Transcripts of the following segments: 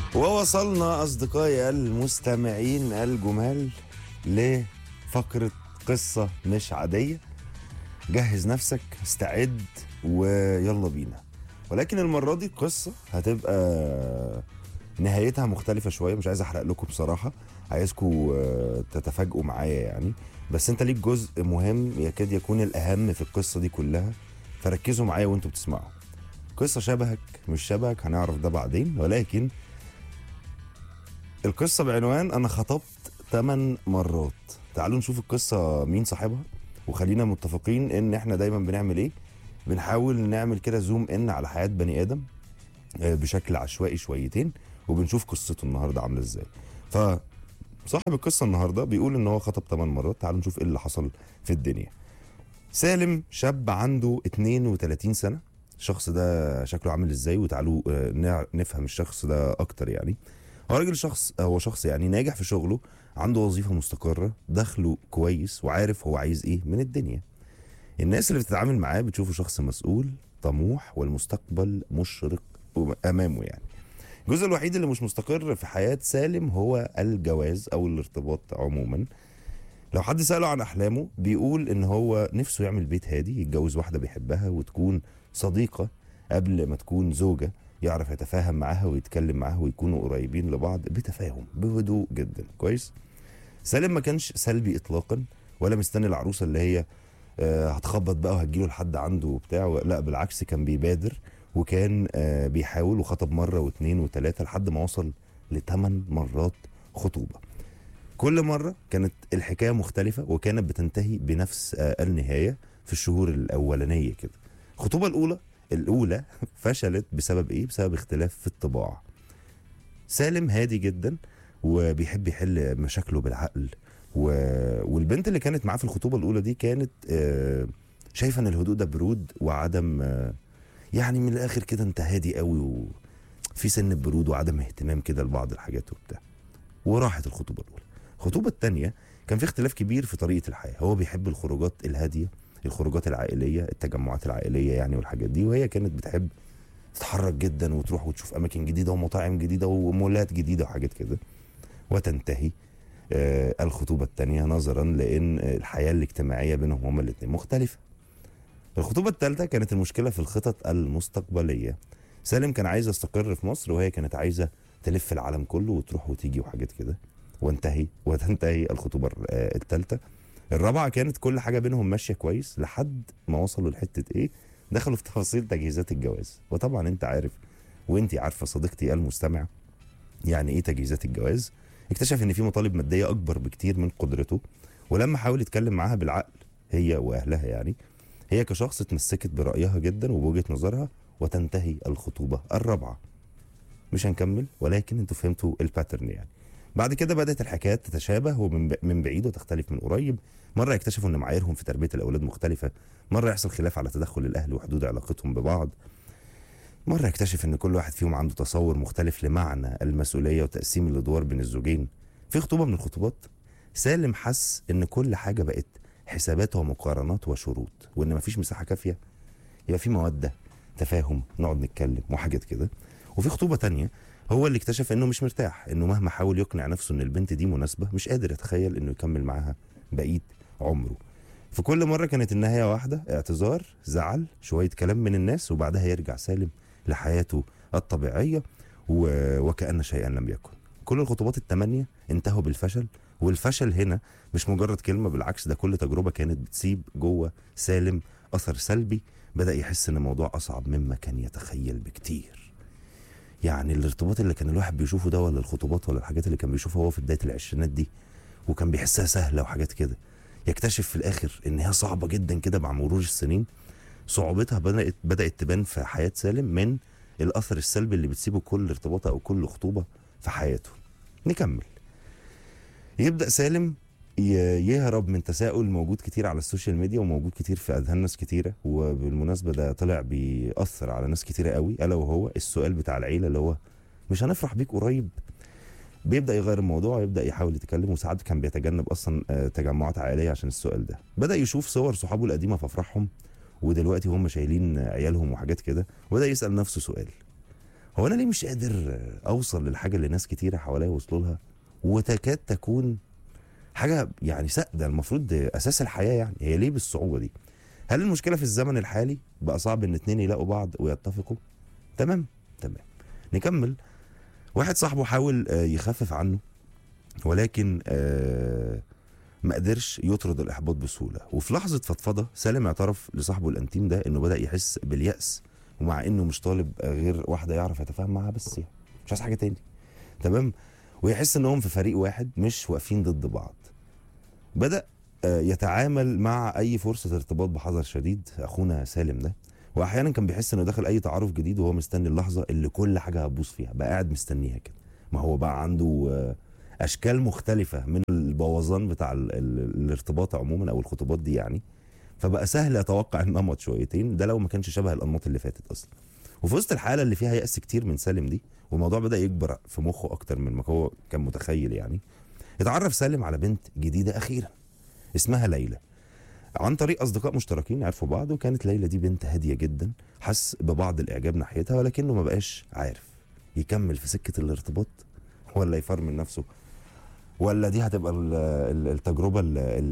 ووصلنا أصدقائي المستمعين الجمال لفقرة قصة مش عادية. جهز نفسك، استعد ويلا بينا. ولكن المرة دي القصة هتبقى نهايتها مختلفة شوية، مش عايز أحرق لكم بصراحة، عايزكم تتفاجئوا معايا يعني. بس أنت ليك جزء مهم يكاد يكون الأهم في القصة دي كلها، فركزوا معايا وأنتوا بتسمعوا. قصة شبهك مش شبهك هنعرف ده بعدين، ولكن القصة بعنوان أنا خطبت 8 مرات. تعالوا نشوف القصة مين صاحبها، وخلينا متفقين إن إحنا دايما بنعمل إيه؟ بنحاول نعمل كده زوم إن على حياة بني آدم بشكل عشوائي شويتين، وبنشوف قصته النهاردة عاملة إزاي. فصاحب القصة النهاردة بيقول إن هو خطب 8 مرات. تعالوا نشوف إيه اللي حصل في الدنيا. سالم شاب عنده 32 سنة. الشخص ده شكله عامل إزاي؟ وتعالوا نفهم الشخص ده أكتر يعني. هو شخص يعني ناجح في شغله، عنده وظيفة مستقرة، دخله كويس، وعارف هو عايز ايه من الدنيا. الناس اللي بتتعامل معاه بتشوفه شخص مسؤول طموح، والمستقبل مشرق امامه يعني. الجزء الوحيد اللي مش مستقر في حياة سالم هو الجواز او الارتباط عموما. لو حد سأله عن احلامه بيقول ان هو نفسه يعمل بيت هادي، يتجوز واحدة بيحبها وتكون صديقة قبل ما تكون زوجة، يعرف يتفاهم معاها ويتكلم معاها ويكونوا قريبين لبعض بتفاهم بهدوء جدا. كويس. سالم ما كانش سلبي اطلاقا، ولا مستني العروسه اللي هي هتخبط بقى وهتجيله لحد عنده وبتاع. لا بالعكس، كان بيبادر وكان بيحاول، وخطب مره واثنين وثلاثه لحد ما وصل لثمان مرات خطوبه. كل مره كانت الحكايه مختلفه، وكانت بتنتهي بنفس النهايه في الشهور الاولانيه كده. الخطوبه الاولى فشلت بسبب ايه؟ بسبب اختلاف في الطباع. سالم هادي جدا وبيحب يحل مشاكله بالعقل، والبنت اللي كانت معاه في الخطوبه الاولى دي كانت شايفه ان الهدوء ده برود وعدم يعني من الاخر كده انت هادي قوي، وفي سن برود وعدم اهتمام كده لبعض الحاجات وبتاع. وراحت الخطوبه الاولى. الخطوبه الثانيه كان في اختلاف كبير في طريقه الحياه. هو بيحب الخروجات الهاديه، الخروجات العائليه، التجمعات العائليه يعني والحاجات دي، وهي كانت بتحب تتحرك جدا وتروح وتشوف اماكن جديده ومطاعم جديده ومولات جديده وحاجات كده. وتنتهي الخطوبه الثانيه نظرا لان الحياه الاجتماعيه بينهم هما الاثنين مختلفه. الخطوبه الثالثه كانت المشكله في الخطط المستقبليه. سالم كان عايز يستقر في مصر، وهي كانت عايزه تلف العالم كله وتروح وتيجي وحاجات كده. وتنتهي الخطوبه الثالثه. الرابعه كانت كل حاجه بينهم ماشيه كويس لحد ما وصلوا لحته ايه؟ دخلوا في تفاصيل تجهيزات الجواز. وطبعا انت عارف وانتي عارفه صديقتي المستمع يعني ايه تجهيزات الجواز. اكتشف ان في مطالب ماديه اكبر بكتير من قدرته، ولما حاول يتكلم معاها بالعقل هي واهلها يعني، هي كشخص اتمسكت برايها جدا وبوجهه نظرها. وتنتهي الخطوبه الرابعه. مش هنكمل، ولكن انتوا فهمتوا الباترن يعني. بعد كده بدات الحكايات تتشابه ومن بعيد وتختلف من قريب. مره يكتشفوا ان معاييرهم في تربيه الاولاد مختلفه، مره يحصل خلاف على تدخل الاهل وحدود علاقتهم ببعض، مره يكتشف ان كل واحد فيهم عنده تصور مختلف لمعنى المسؤوليه وتقسيم الادوار بين الزوجين. في خطوبه من الخطوبات سالم حس ان كل حاجه بقت حسابات ومقارنات وشروط، وان مفيش مساحه كافيه يبقى في موده تفاهم نقعد نتكلم وحاجات كده. وفي خطوبه تانية هو اللي اكتشف انه مش مرتاح، انه مهما حاول يقنع نفسه ان البنت دي مناسبه مش قادر يتخيل انه يكمل معاها بقيه عمره. في كل مره كانت النهايه واحده: اعتذار، زعل، شويه كلام من الناس، وبعدها يرجع سالم لحياته الطبيعيه وكأن شيئا لم يكن. كل الخطوبات الثمانيه انتهوا بالفشل. والفشل هنا مش مجرد كلمه، بالعكس ده كل تجربه كانت بتسيب جوه سالم اثر سلبي. بدأ يحس ان الموضوع اصعب مما كان يتخيل بكتير. يعني الارتباط اللي كان الواحد بيشوفه ده، ولا الخطوبات، ولا الحاجات اللي كان بيشوفها هو في بدايه العشرينات دي وكان بيحسها سهله وحاجات كده، يكتشف في الاخر ان هي صعبه جدا كده مع مرور السنين. صعوبتها بدات تبان في حياه سالم من الاثر السلبي اللي بتسيبه كل ارتباط او كل خطوبه في حياته. نكمل. يبدا سالم يهرب من تساؤل موجود كتير على السوشيال ميديا وموجود كتير في اذهان ناس كتيره، وبالمناسبه ده طلع بيأثر على ناس كتيره قوي، الا وهو السؤال بتاع العيله اللي هو مش هنفرح بيك قريب. بيبدا يغير الموضوع ويبدا يحاول يتكلم، وساعات كان بيتجنب اصلا تجمعات عائليه عشان السؤال ده. بدا يشوف صور صحابه القديمه في افراحهم ودلوقتي هم شايلين عيالهم وحاجات كده، وبدا يسال نفسه سؤال: هو انا ليه مش قادر اوصل للحاجه اللي ناس كتيره حواليا وصلوا لها، وتكاد تكون حاجه يعني سائده، المفروض دي اساس الحياه، يعني هي ليه بالصعوبه دي؟ هل المشكله في الزمن الحالي بقى صعب ان اتنين يلاقوا بعض ويتفقوا؟ تمام. تمام. نكمل. واحد صاحبه حاول يخفف عنه، ولكن ما قدرش يطرد الاحباط بسهوله. وفي لحظه فضفضه سالم اعترف لصاحبه الانتيم ده انه بدا يحس بالياس، ومع انه مش طالب غير واحده يعرف يتفاهم معاها بس، يعني مش عايز حاجه تاني. تمام. ويحس انهم في فريق واحد مش واقفين ضد بعض. بدا يتعامل مع اي فرصه ارتباط بحذر شديد اخونا سالم ده. واحيانا كان بيحس انه داخل اي تعارف جديد وهو مستني اللحظه اللي كل حاجه هتبوظ فيها، بقى قاعد مستنيها كده. ما هو بقى عنده اشكال مختلفه من البوظان بتاع الارتباط عموما او الخطوبات دي يعني. فبقى سهل اتوقع النمط شويتين ده لو ما كانش شبه الانماط اللي فاتت اصلا. وفي وسط الحاله اللي فيها يأس كتير من سالم دي، والموضوع بدا يكبر في مخه اكتر من ما هو كان متخيل يعني، اتعرف سالم على بنت جديده اخيرا اسمها ليلى، عن طريق اصدقاء مشتركين عرفوا بعض. وكانت ليلى دي بنت هاديه جدا، حس ببعض الاعجاب ناحيتها، ولكنه ما بقاش عارف يكمل في سكه الارتباط ولا يفرمل نفسه، ولا دي هتبقى التجربه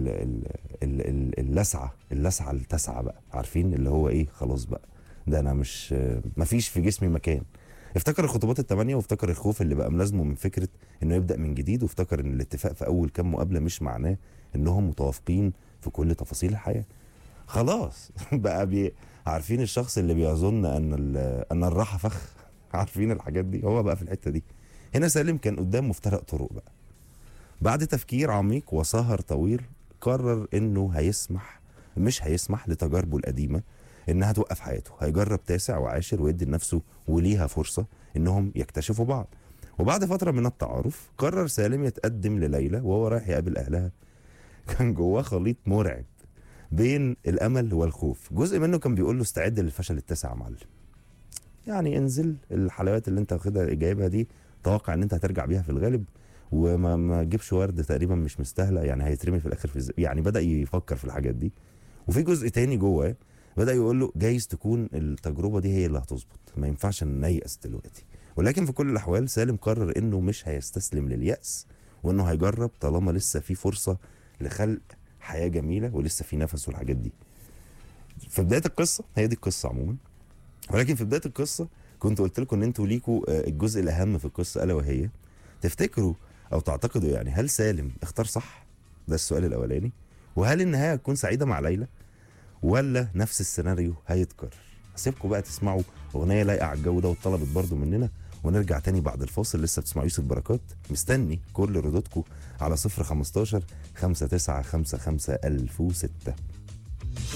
اللسعه التاسعه بقى، عارفين اللي هو ايه، خلاص بقى ده انا مش مفيش في جسمي مكان. افتكر الخطوبات الثمانيه، وافتكر الخوف اللي بقى ملازمه من فكره انه يبدا من جديد، وافتكر ان الاتفاق في اول كام مقابله مش معناه انهم متوافقين في كل تفاصيل الحياه. خلاص بقى عارفين الشخص اللي بيظن ان الراحه فخ، عارفين الحاجات دي، هو بقى في الحته دي. هنا سالم كان قدام مفترق طرق بقى. بعد تفكير عميق وسهر طويل قرر انه مش هيسمح لتجاربه القديمه انها توقف حياته، هيجرب تاسع وعاشر ويدي لنفسه وليها فرصه انهم يكتشفوا بعض. وبعد فتره من التعارف قرر سالم يتقدم لليلى وهو رايح يقابل اهلها. كان جواه خليط مرعب بين الامل والخوف. جزء منه كان بيقول له استعد للفشل التاسع يا معلم، يعني انزل الحلويات اللي انت واخدها جايبها دي توقع ان انت هترجع بيها في الغالب، وما تجيبش ورد تقريبا مش مستاهله، يعني هيترمي في الاخر يعني بدا يفكر في الحاجات دي. وفي جزء تاني جواه بدا يقول له جايز تكون التجربه دي هي اللي هتظبط، ما ينفعش نيأس دلوقتي. ولكن في كل الاحوال سالم قرر انه مش هيستسلم لليأس، وانه هيجرب طالما لسه في فرصه لخلق حياه جميله ولسه في نفس والحاجات دي. في بدايه القصه، هي دي القصه عموما، ولكن في بدايه القصه كنت قلت لكم ان انتوا ليكوا الجزء الاهم في القصه، الا وهي تفتكروا او تعتقدوا يعني هل سالم اختار صح؟ ده السؤال الاولاني. وهل النهايه هتكون سعيده مع ليلى، ولا نفس السيناريو هيتكرر؟ هسيبكم بقى تسمعوا اغنيه لايقه على الجو ده واتطلبت برضو مننا، ونرجع تاني بعد الفاصل. لسه بتسمعوا يوسف بركات، مستني كل ردودكم على 015 5955 1006.